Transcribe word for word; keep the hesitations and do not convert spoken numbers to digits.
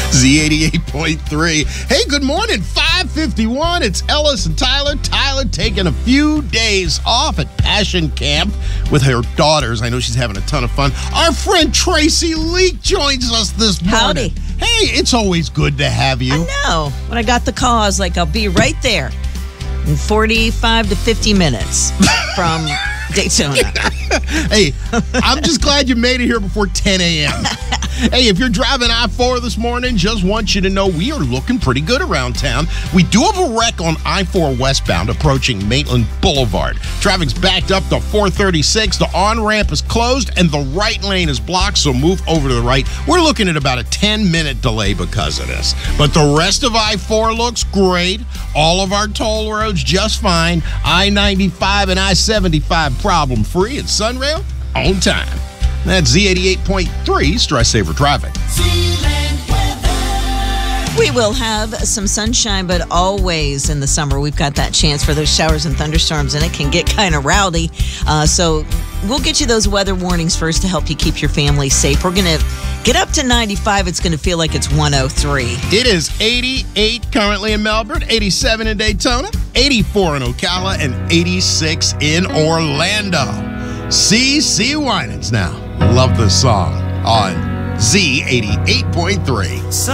Z eighty-eight point three. Hey, good morning. five fifty-one. It's Ellis and Tyler. Tyler taking a few days off at Passion Camp with her daughters. I know she's having a ton of fun. Our friend Tracy Leak joins us this morning. Howdy. Hey, it's always good to have you. I know. When I got the call, I was like, I'll be right there in forty-five to fifty minutes from Daytona. Hey, I'm just glad you made it here before ten a.m. Hey, if you're driving I four this morning, just want you to know we are looking pretty good around town. We do have a wreck on I four westbound approaching Maitland Boulevard. Traffic's backed up to four thirty-six. The on-ramp is closed and the right lane is blocked, so move over to the right. We're looking at about a ten-minute delay because of this. But the rest of I four looks great. All of our toll roads just fine. I ninety-five and I seventy-five problem-free, and Sunrail on time. That's Z eighty-eight point three, Stress Saver Traffic. We will have some sunshine, but always in the summer, we've got that chance for those showers and thunderstorms, and it can get kind of rowdy. Uh, so we'll get you those weather warnings first to help you keep your family safe. We're going to get up to ninety-five. It's going to feel like it's one oh three. It is eighty-eight currently in Melbourne, eighty-seven in Daytona, eighty-four in Ocala, and eighty-six in Orlando. C C Winans now. Love this song on Z eighty-eight point three.